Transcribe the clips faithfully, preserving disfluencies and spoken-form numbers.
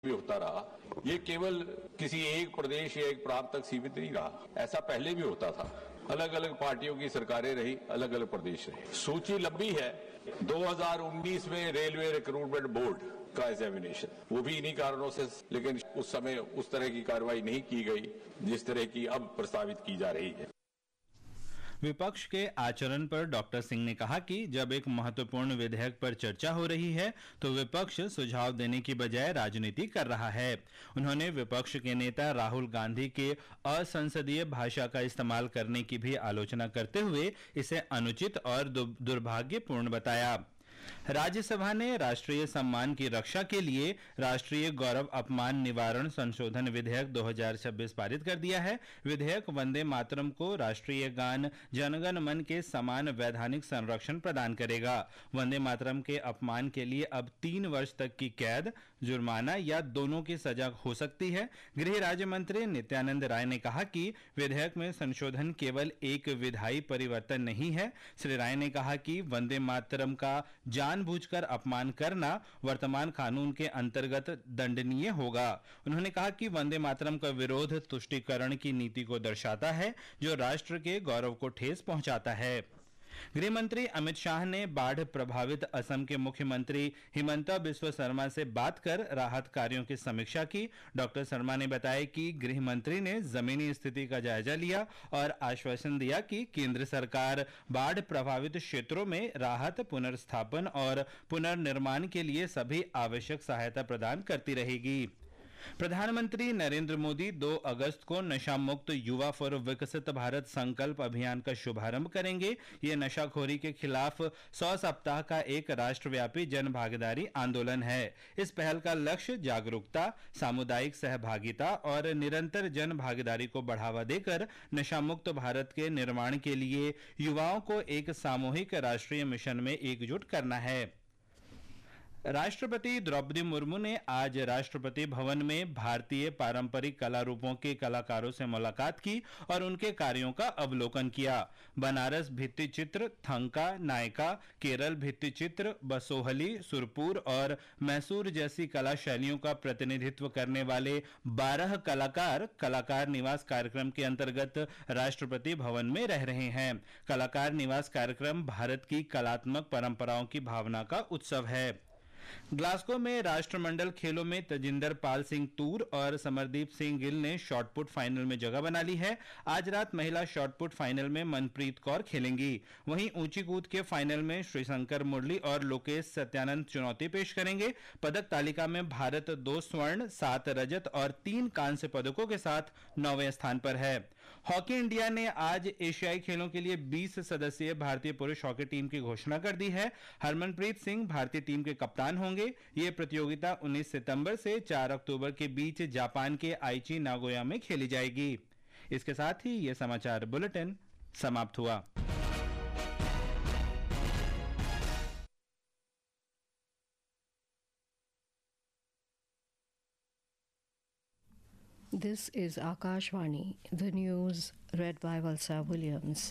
भी होता रहा, ये केवल किसी एक प्रदेश या एक प्रांत तक सीमित नहीं रहा। ऐसा पहले भी होता था। अलग अलग पार्टियों की सरकारें रही, अलग अलग प्रदेश रहे। सूची लंबी है। दो हज़ार उन्नीस में रेलवे रिक्रूटमेंट बोर्ड का एग्जामिनेशन, वो भी इन्हीं कारणों से, लेकिन उस समय उस तरह की कार्रवाई नहीं की गई जिस तरह की अब प्रस्तावित की जा रही है। विपक्ष के आचरण पर डॉक्टर सिंह ने कहा कि जब एक महत्वपूर्ण विधेयक पर चर्चा हो रही है तो विपक्ष सुझाव देने की बजाय राजनीति कर रहा है। उन्होंने विपक्ष के नेता राहुल गांधी के असंसदीय भाषा का इस्तेमाल करने की भी आलोचना करते हुए इसे अनुचित और दुर्भाग्यपूर्ण बताया। राज्यसभा ने राष्ट्रीय सम्मान की रक्षा के लिए राष्ट्रीय गौरव अपमान निवारण संशोधन विधेयक दो हज़ार छब्बीस पारित कर दिया है। विधेयक वंदे मातरम को राष्ट्रीय गान जनगण मन के समान वैधानिक संरक्षण प्रदान करेगा। वंदे मातरम के अपमान के लिए अब तीन वर्ष तक की कैद, जुर्माना या दोनों की सजा हो सकती है। गृह राज्य मंत्री नित्यानंद राय ने कहा कि विधेयक में संशोधन केवल एक विधायी परिवर्तन नहीं है। श्री राय ने कहा कि वंदे मातरम का जानबूझकर अपमान करना वर्तमान कानून के अंतर्गत दंडनीय होगा। उन्होंने कहा कि वंदे मातरम का विरोध तुष्टीकरण की नीति को दर्शाता है जो राष्ट्र के गौरव को ठेस पहुंचाता है। गृह मंत्री अमित शाह ने बाढ़ प्रभावित असम के मुख्यमंत्री हिमंता बिस्वा शर्मा से बात कर राहत कार्यों की समीक्षा की। डॉक्टर शर्मा ने बताया कि गृह मंत्री ने जमीनी स्थिति का जायजा लिया और आश्वासन दिया कि केंद्र सरकार बाढ़ प्रभावित क्षेत्रों में राहत, पुनर्स्थापन और पुनर्निर्माण के लिए सभी आवश्यक सहायता प्रदान करती रहेगी। प्रधानमंत्री नरेंद्र मोदी दो अगस्त को नशा मुक्त युवा फॉर विकसित भारत संकल्प अभियान का शुभारंभ करेंगे। ये नशाखोरी के खिलाफ सौ सप्ताह का एक राष्ट्रव्यापी जन भागीदारी आंदोलन है। इस पहल का लक्ष्य जागरूकता, सामुदायिक सहभागिता और निरंतर जन भागीदारी को बढ़ावा देकर नशा मुक्त भारत के निर्माण के लिए युवाओं को एक सामूहिक राष्ट्रीय मिशन में एकजुट करना है। राष्ट्रपति द्रौपदी मुर्मू ने आज राष्ट्रपति भवन में भारतीय पारंपरिक कला रूपों के कलाकारों से मुलाकात की और उनके कार्यों का अवलोकन किया। बनारस भित्ति चित्र, थंका, नायका, केरल भित्ति चित्र, बसोहली, सुरपुर और मैसूर जैसी कला शैलियों का प्रतिनिधित्व करने वाले बारह कलाकार कलाकार निवास कार्यक्रम के अंतर्गत राष्ट्रपति भवन में रह रहे हैं। कलाकार निवास कार्यक्रम भारत की कलात्मक परंपराओं की भावना का उत्सव है। ग्लासगो में राष्ट्रमंडल खेलों में तजिंदर पाल सिंह तूर और समरदीप सिंह गिल ने शॉटपुट फाइनल में जगह बना ली है। आज रात महिला शॉटपुट फाइनल में मनप्रीत कौर खेलेंगी। वहीं ऊंची कूद के फाइनल में श्रीशंकर मुरली और लोकेश सत्यानंद चुनौती पेश करेंगे। पदक तालिका में भारत दो स्वर्ण, सात रजत और तीन कांस्य पदकों के साथ नौवें स्थान पर है। हॉकी इंडिया ने आज एशियाई खेलों के लिए बीस सदस्यीय भारतीय पुरुष हॉकी टीम की घोषणा कर दी है। हरमनप्रीत सिंह भारतीय टीम के कप्तान होंगे। ये प्रतियोगिता उन्नीस सितंबर से चार अक्टूबर के बीच जापान के आइची नागोया में खेली जाएगी। इसके साथ ही यह समाचार बुलेटिन समाप्त हुआ। This is Akashvani, the news read by Valsa Williams.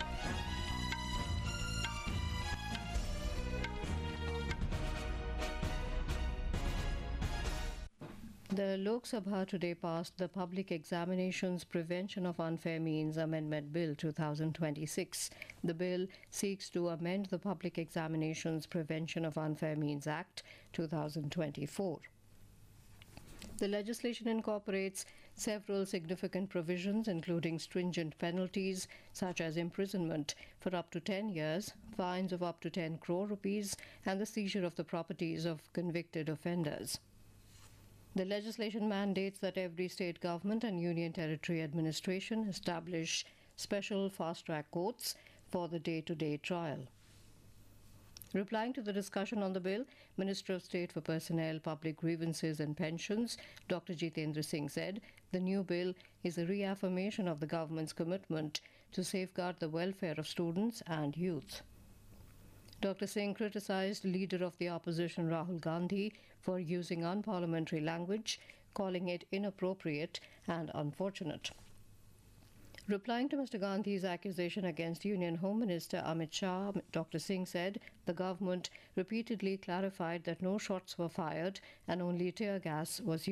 The Lok Sabha today passed the Public Examinations Prevention of Unfair Means Amendment Bill twenty twenty-six. The bill seeks to amend the Public Examinations Prevention of Unfair Means Act twenty twenty-four. The legislation incorporates several significant provisions, including stringent penalties such as imprisonment for up to ten years, fines of up to ten crore rupees, and the seizure of the properties of convicted offenders. The legislation mandates that every state government and union territory administration establish special fast-track courts for the day-to-day trial. Replying to the discussion on the bill, Minister of State for Personnel, Public Grievances and Pensions, Doctor Jitendra Singh said the new bill is a reaffirmation of the government's commitment to safeguard the welfare of students and youth. Doctor Singh criticized leader of the opposition Rahul Gandhi for using unparliamentary language, calling it inappropriate and unfortunate. Replying to Mister Gandhi's accusation against Union Home Minister Amit Shah, Doctor Singh said the government repeatedly clarified that no shots were fired and only tear gas was used.